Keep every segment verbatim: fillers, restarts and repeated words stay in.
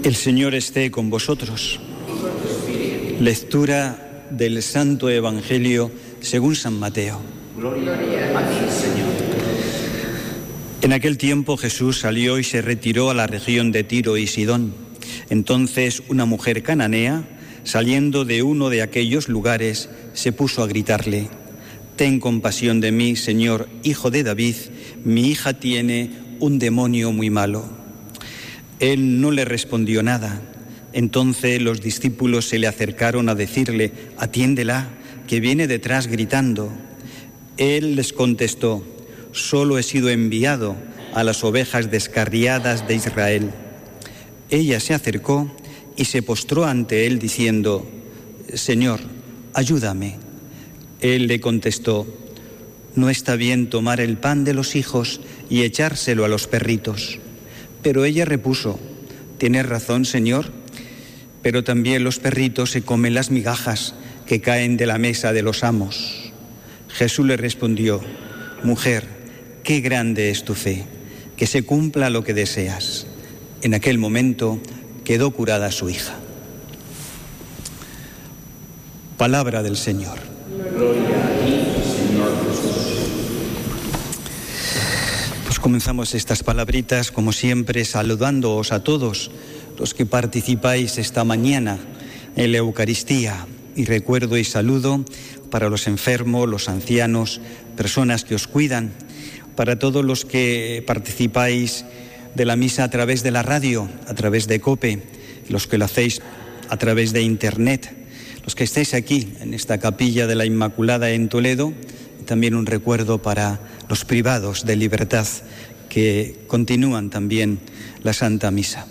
El Señor esté con vosotros. Lectura del Santo Evangelio según San Mateo. Gloria a ti, Señor. En aquel tiempo Jesús salió y se retiró a la región de Tiro y Sidón. Entonces una mujer cananea, saliendo de uno de aquellos lugares, se puso a gritarle: «Ten compasión de mí, Señor, hijo de David, mi hija tiene un demonio muy malo». Él no le respondió nada. Entonces los discípulos se le acercaron a decirle: «Atiéndela, que viene detrás gritando». Él les contestó: «Solo he sido enviado a las ovejas descarriadas de Israel». Ella se acercó y se postró ante él diciendo: «Señor, ayúdame». Él le contestó: «No está bien tomar el pan de los hijos y echárselo a los perritos». Pero ella repuso: «Tienes razón, Señor, pero también los perritos se comen las migajas que caen de la mesa de los amos». Jesús le respondió: «Mujer, qué grande es tu fe, que se cumpla lo que deseas». En aquel momento quedó curada su hija. Palabra del Señor. Gloria a ti, Señor Jesús. Pues comenzamos estas palabritas, como siempre, saludándoos a todos los que participáis esta mañana en la Eucaristía. Y recuerdo y saludo para los enfermos, los ancianos, personas que os cuidan, para todos los que participáis de la misa a través de la radio, a través de COPE, los que lo hacéis a través de Internet, los que estáis aquí en esta capilla de la Inmaculada en Toledo, y también un recuerdo para los privados de libertad que continúan también la Santa Misa.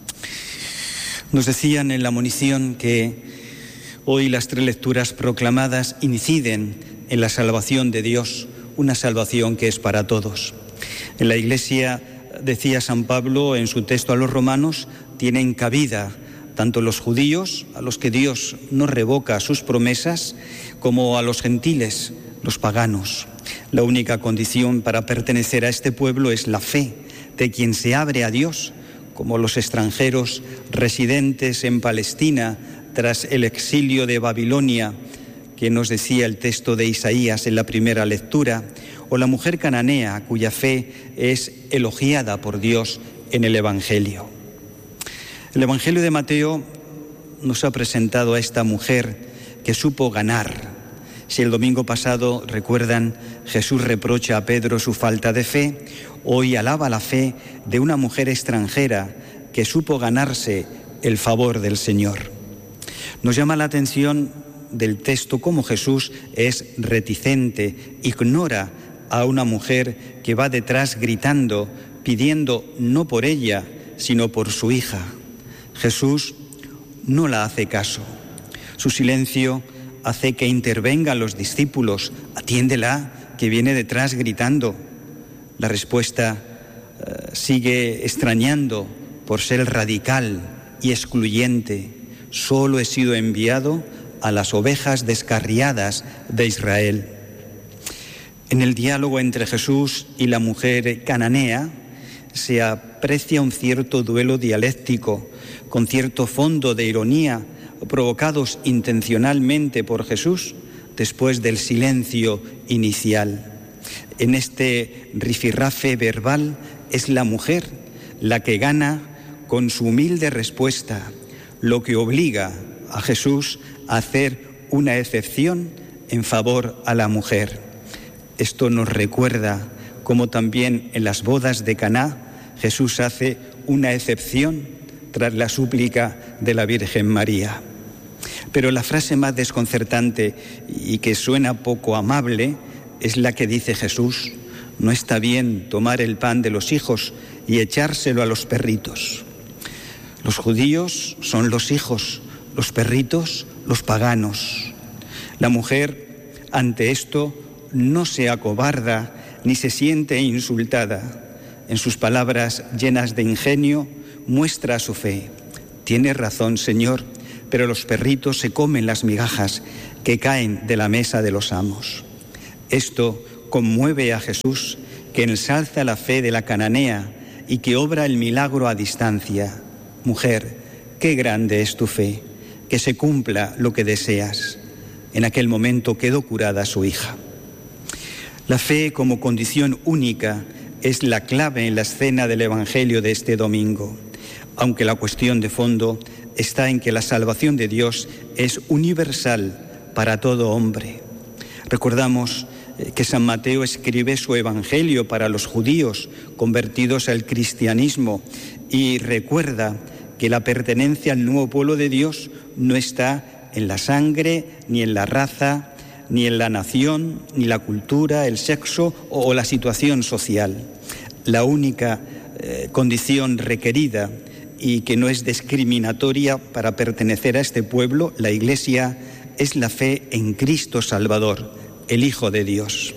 Nos decían en la monición que hoy las tres lecturas proclamadas inciden en la salvación de Dios, una salvación que es para todos. En la Iglesia, decía San Pablo en su texto a los romanos, tienen cabida tanto los judíos, a los que Dios no revoca sus promesas, como a los gentiles, los paganos. La única condición para pertenecer a este pueblo es la fe de quien se abre a Dios, como los extranjeros residentes en Palestina tras el exilio de Babilonia, que nos decía el texto de Isaías en la primera lectura, o la mujer cananea, cuya fe es elogiada por Dios en el Evangelio. El Evangelio de Mateo nos ha presentado a esta mujer que supo ganar. Si el domingo pasado, recuerdan, Jesús reprocha a Pedro su falta de fe, hoy alaba la fe de una mujer extranjera que supo ganarse el favor del Señor. Nos llama la atención del texto cómo Jesús es reticente, ignora a una mujer que va detrás gritando, pidiendo no por ella, sino por su hija. Jesús no la hace caso. Su silencio hace que intervengan los discípulos: «Atiéndela, que viene detrás gritando». La respuesta eh, sigue extrañando por ser radical y excluyente. «Solo he sido enviado a las ovejas descarriadas de Israel». En el diálogo entre Jesús y la mujer cananea se aprecia un cierto duelo dialéctico, con cierto fondo de ironía, provocados intencionalmente por Jesús después del silencio inicial. En este rifirrafe verbal es la mujer la que gana con su humilde respuesta, lo que obliga a Jesús a hacer una excepción en favor a la mujer. Esto nos recuerda cómo también en las bodas de Caná Jesús hace una excepción tras la súplica de la Virgen María. Pero la frase más desconcertante y que suena poco amable es la que dice Jesús: «No está bien tomar el pan de los hijos y echárselo a los perritos». Los judíos son los hijos, los perritos los paganos. La mujer, ante esto, no se acobarda ni se siente insultada. En sus palabras llenas de ingenio muestra su fe. «Tienes razón, Señor, pero los perritos se comen las migajas que caen de la mesa de los amos». Esto conmueve a Jesús, que ensalza la fe de la cananea y que obra el milagro a distancia. «Mujer, qué grande es tu fe, que se cumpla lo que deseas. En aquel momento quedó curada su hija. La fe como condición única es la clave en la escena del Evangelio de este domingo, aunque la cuestión de fondo está en que la salvación de Dios es universal para todo hombre. Recordamos que San Mateo escribe su Evangelio para los judíos convertidos al cristianismo y recuerda que la pertenencia al nuevo pueblo de Dios no está en la sangre, ni en la raza, ni en la nación, ni la cultura, el sexo o la situación social. La única eh, condición requerida y que no es discriminatoria para pertenecer a este pueblo, la Iglesia, es la fe en Cristo Salvador, el Hijo de Dios.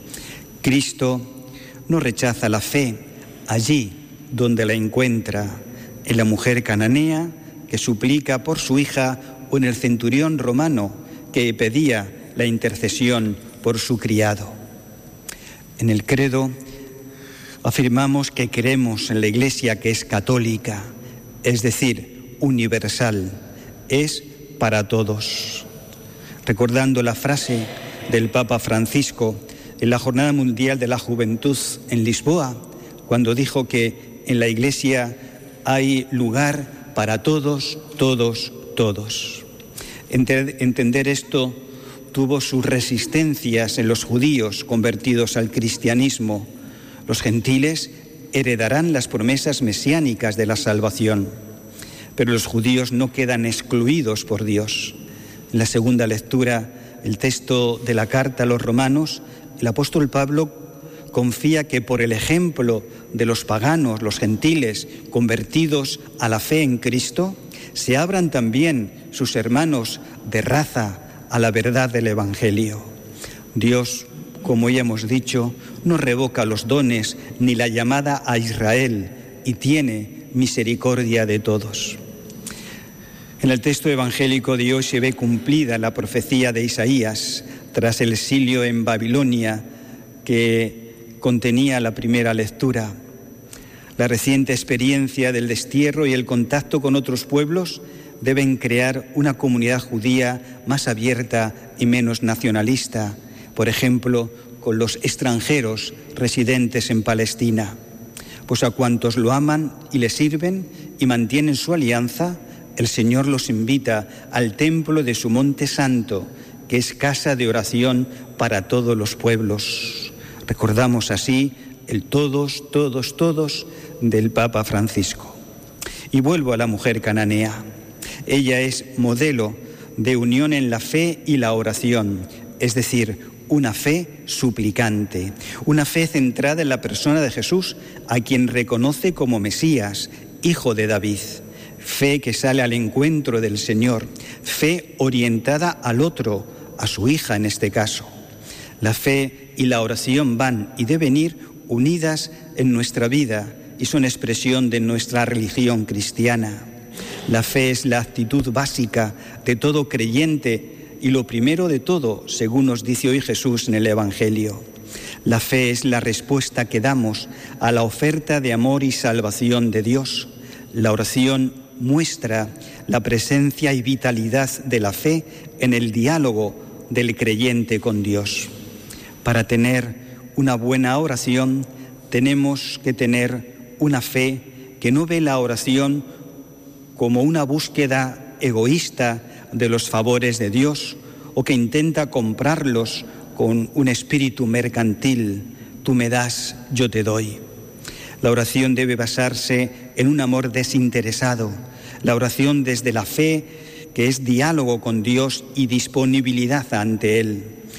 Cristo no rechaza la fe allí donde la encuentra, en la mujer cananea que suplica por su hija o en el centurión romano que pedía la intercesión por su criado. En el credo afirmamos que creemos en la Iglesia que es católica, es decir, universal, es para todos. Recordando la frase del Papa Francisco en la Jornada Mundial de la Juventud en Lisboa, cuando dijo que en la Iglesia hay lugar para todos, todos, todos. Entender esto tuvo sus resistencias en los judíos convertidos al cristianismo. Los gentiles heredarán las promesas mesiánicas de la salvación, pero los judíos no quedan excluidos por Dios. En la segunda lectura, el texto de la carta a los romanos, el apóstol Pablo confía que por el ejemplo de los paganos, los gentiles, convertidos a la fe en Cristo, se abran también sus hermanos de raza a la verdad del Evangelio. Dios, como ya hemos dicho, no revoca los dones ni la llamada a Israel y tiene misericordia de todos. En el texto evangélico de hoy se ve cumplida la profecía de Isaías tras el exilio en Babilonia que contenía la primera lectura. La reciente experiencia del destierro y el contacto con otros pueblos deben crear una comunidad judía más abierta y menos nacionalista, por ejemplo, con los extranjeros residentes en Palestina. Pues a cuantos lo aman y le sirven y mantienen su alianza, el Señor los invita al templo de su monte santo, que es casa de oración para todos los pueblos. Recordamos así el todos, todos, todos del Papa Francisco. Y vuelvo a la mujer cananea. Ella es modelo de unión en la fe y la oración, es decir, una fe suplicante, una fe centrada en la persona de Jesús, a quien reconoce como Mesías, Hijo de David. Fe que sale al encuentro del Señor, fe orientada al otro, a su hija en este caso. La fe y la oración van y deben ir unidas en nuestra vida y son expresión de nuestra religión cristiana. La fe es la actitud básica de todo creyente y lo primero de todo, según nos dice hoy Jesús en el Evangelio. La fe es la respuesta que damos a la oferta de amor y salvación de Dios. La oración muestra la presencia y vitalidad de la fe en el diálogo del creyente con Dios. Para tener una buena oración tenemos que tener una fe que no ve la oración como una búsqueda egoísta de los favores de Dios o que intenta comprarlos con un espíritu mercantil. Tú me das, yo te doy. La oración debe basarse en un amor desinteresado. La oración desde la fe, que es diálogo con Dios y disponibilidad ante Él.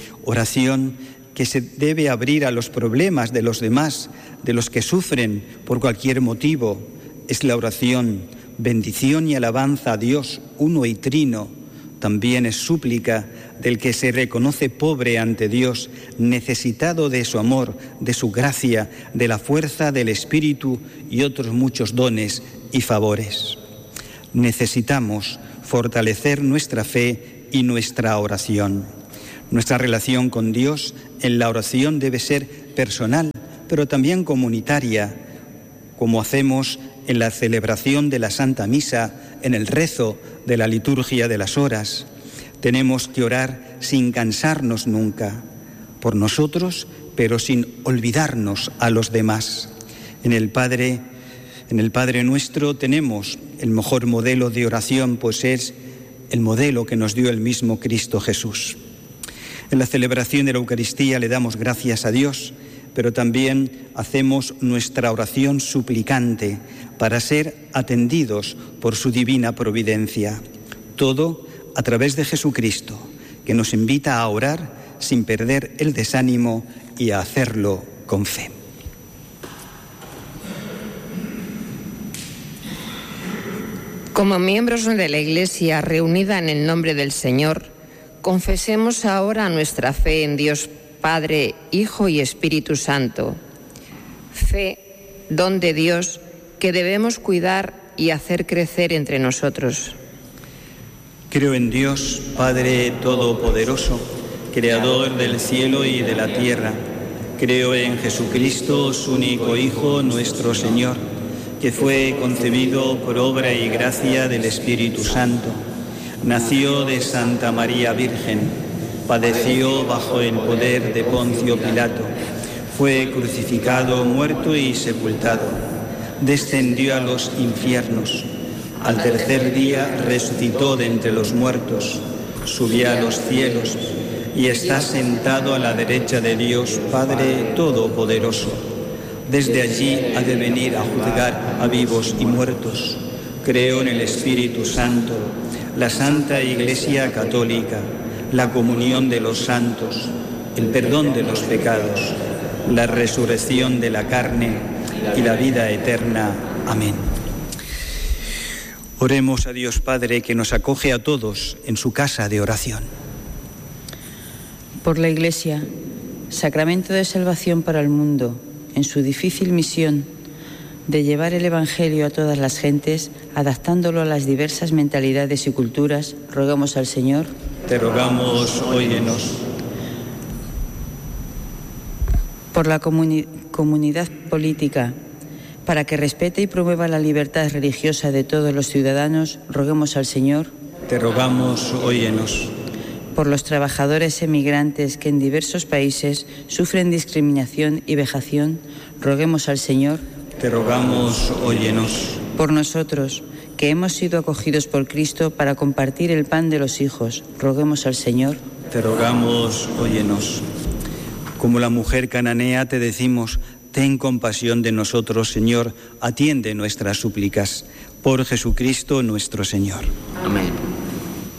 Oración que se debe abrir a los problemas de los demás, de los que sufren por cualquier motivo. Es la oración, bendición y alabanza a Dios, uno y trino. También es súplica del que se reconoce pobre ante Dios, necesitado de su amor, de su gracia, de la fuerza del Espíritu y otros muchos dones y favores. Necesitamos fortalecer nuestra fe y nuestra oración. Nuestra relación con Dios en la oración debe ser personal, pero también comunitaria, como hacemos en la celebración de la Santa Misa, en el rezo de la liturgia de las horas. Tenemos que orar sin cansarnos nunca, por nosotros, pero sin olvidarnos a los demás. En el Padre, en el Padre Nuestro tenemos el mejor modelo de oración, pues es el modelo que nos dio el mismo Cristo Jesús. En la celebración de la Eucaristía le damos gracias a Dios, pero también hacemos nuestra oración suplicante para ser atendidos por su divina providencia. Todo a través de Jesucristo, que nos invita a orar sin perder el desánimo y a hacerlo con fe. Como miembros de la Iglesia reunida en el nombre del Señor, confesemos ahora nuestra fe en Dios Padre, Hijo y Espíritu Santo. Fe, don de Dios, que debemos cuidar y hacer crecer entre nosotros. Creo en Dios, Padre Todopoderoso, Creador del cielo y de la tierra. Creo en Jesucristo, su único Hijo, nuestro Señor, que fue concebido por obra y gracia del Espíritu Santo. Nació de Santa María Virgen, padeció bajo el poder de Poncio Pilato, fue crucificado, muerto y sepultado, descendió a los infiernos, al tercer día resucitó de entre los muertos, subió a los cielos y está sentado a la derecha de Dios Padre Todopoderoso. Desde allí ha de venir a juzgar a vivos y muertos. Creo en el Espíritu Santo, la Santa Iglesia Católica, la comunión de los santos, el perdón de los pecados, la resurrección de la carne y la vida eterna. Amén. Oremos a Dios Padre, que nos acoge a todos en su casa de oración. Por la Iglesia, sacramento de salvación para el mundo, en su difícil misión de llevar el Evangelio a todas las gentes, adaptándolo a las diversas mentalidades y culturas, rogamos al Señor. Te rogamos, óyenos. Por la comuni- comunidad política, para que respete y promueva la libertad religiosa de todos los ciudadanos, roguemos al Señor. Te rogamos, óyenos. Por los trabajadores emigrantes que en diversos países sufren discriminación y vejación, roguemos al Señor. Te rogamos, óyenos. Por nosotros, que hemos sido acogidos por Cristo para compartir el pan de los hijos, roguemos al Señor. Te rogamos, óyenos. Como la mujer cananea te decimos, ten compasión de nosotros, Señor, atiende nuestras súplicas. Por Jesucristo nuestro Señor. Amén.